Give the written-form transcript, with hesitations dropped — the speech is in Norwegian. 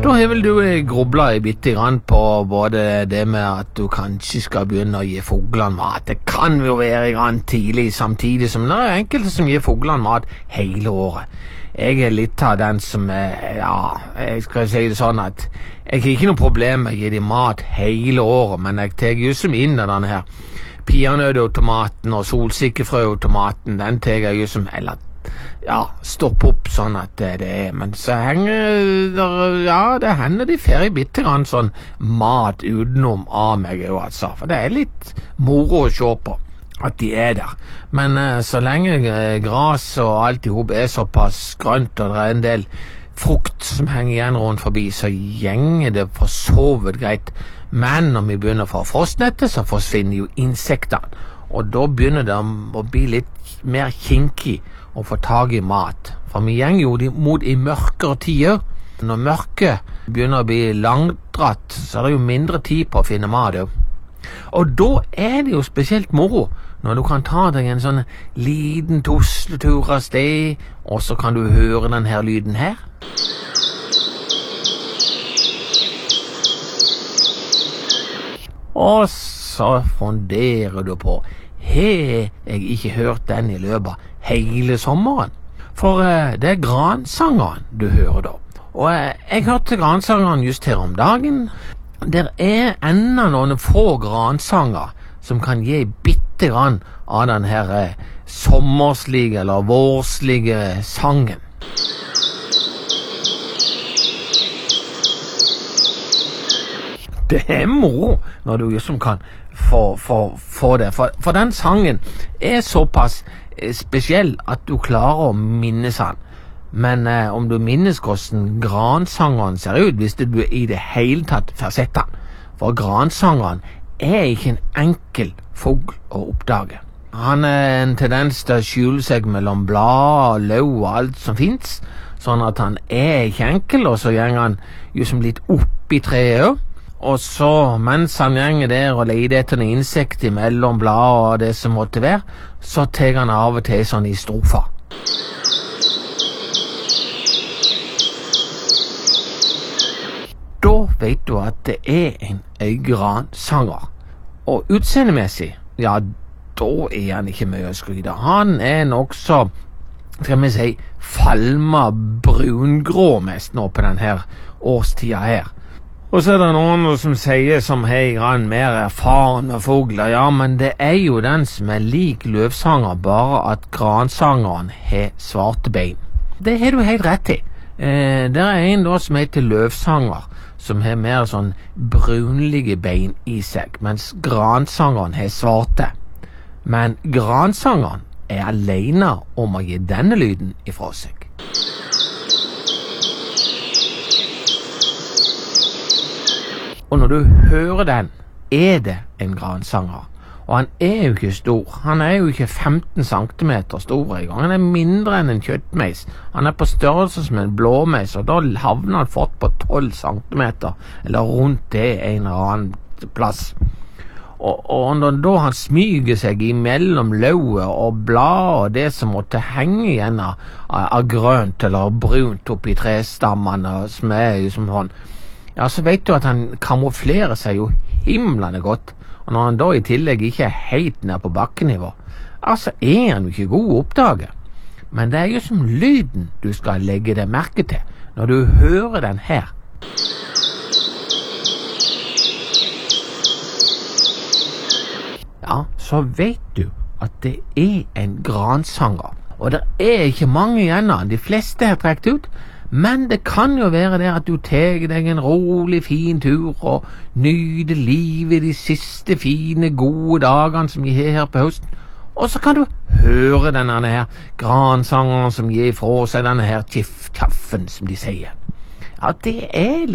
Da har vel du grublet bitte grann på både det med at du kanskje skal begynne å gi fuglene mat. Det kan jo være grann tidlig, samtidig som det er enkelte som gir fuglene mat hele året. Jeg er litt av den som, jeg skal si det sånn at jeg har ikke noe problem med å gi dem mat hele året, men jeg tar jo som inn av denne her peanøttautomaten og solsikkefrøautomaten, den tar jeg jo som, stopp opp sånn at det er, men så henger det hender de fer i bitte grann sånn mat utenom av meg jo, altså, for det er litt moro å se på at de er der, men så lenge gras og alt i hop er såpass grønt og det er en del frukt som henger igjen rundt forbi, så gjenger det for så vidt greit, men når vi begynner fra frostnettet så forsvinner jo insektene, og da begynner det å bli litt mer kinkig å få tag i mat, for vi gjenger jo mot i mørkere tider. Når mørket begynner å bli langdratt, så er det jo mindre tid på å finne mat jo. Og da er det jo spesielt moro når du kan ta deg en sånn liten tusletur av sted, og så kan du høre den her lyden her. Og så funderer du på, har jeg ikke hørt den i løpet av hele sommeren? For det er gransangeren du hører da. Og jeg hørte gransangeren just her om dagen. Der er enda noen få gransanger som kan gi bitte grann av den her sommerslige eller vårslige sangen. Det er moro når du liksom kan få det, for den sangen er såpass spesiell at du klarer å minnes den. Men om du minnes hvordan gransangeren ser ut hvis du i det hele tatt får sett den, for gransangeren er ikke en enkel fugl å oppdage. Han er en tendens til å skjule seg mellom blad, løv og alt som finnes, sånn at han er ikke enkel, og så gjenger han jo som litt opp i treet, og så mens han gjenger der og leter etter noen insekt mellom blad og det som måtte være, så tar han av og til sånn i strofer. Da vet du at det er en gransangere. Og utseendemessig, da er han ikke mye å skryte. Han er nok så, skal vi si, falma brungrå mest nå på denne årstida her. Og så er det noen som sier som har mer erfaren med fugler, men det er jo den som er lik løvsanger, bare at gransangeren har svarte bein. Det har du helt rett i. Det er en da som heter løvsanger, som har mer sånn brunlige bein i seg, mens gransangeren har svarte. Men gransangeren er alene om å gi denne lyden ifra seg. Og når du hører den, er det en gransanger. Og han er jo ikke stor. Han er jo ikke 15 cm stor i gang. Han er mindre enn en kjøttmeis. Han er på størrelse som en blåmeis, og da havner han fått på 12 cm, eller rundt det en eller annen plass. Og når da han smyger seg imellom løvet og blad og det som måtte henge igjen av grønt eller brunt oppi trestammene, som er jo som hånd, så vet du at han kamuflerer seg jo himlende godt, og når han da i tillegg ikke er helt ned på bakkenivå, så er han jo ikke god å oppdage. Men det er jo som lyden du skal legge deg merke til når du hører den her. Så vet du at det er en gransanger, og det er ikke mange igjen av. De fleste har trekt ut, men det kan jo være det at du tar deg en rolig, fin tur og nyter livet de siste fine, gode dagene som vi har her på høsten. Og så kan du høre denne her gransangeren som gir fra seg denne her tjaffen som de sier. Det er